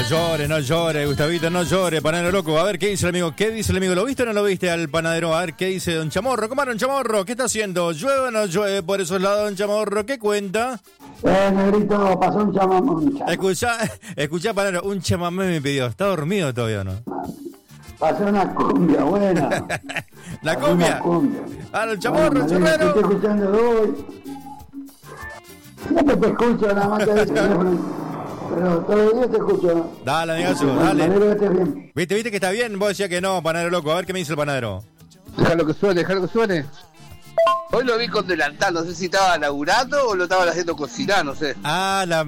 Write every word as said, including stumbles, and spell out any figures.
llore, no llore, Gustavito, no llore, panadero loco. A ver, ¿qué dice el amigo? ¿Qué dice el amigo? ¿Lo viste o no lo viste al panadero? A ver, ¿qué dice don Chamorro? ¿Cómo anda, don Chamorro? ¿Qué está haciendo? ¿Llueve o no llueve por esos lados, don Chamorro? ¿Qué cuenta? Eh, negrito, pasó un chamamé. Un chamamé. Escuchá, escuchá, panadero, un chamamé me pidió. ¿Está dormido todavía o no? Pasó una cumbia buena. ¿La Pasó cumbia? una cumbia. Ah, el Chamorro, Bueno, el churrero. Te estoy escuchando hoy. Siempre te escucho, nada más que el teléfono. Pero todos los días te escucho. Dale, amigazo, Bueno, dale. me alegro que estés bien. ¿Viste, viste que está bien? Vos decías que no, panadero loco. A ver qué me dice el panadero. Déjalo que suene, déjalo que suene. Hoy lo vi con delantal, no sé si estaba laburando o lo estaban haciendo cocinar, no sé. Ah, la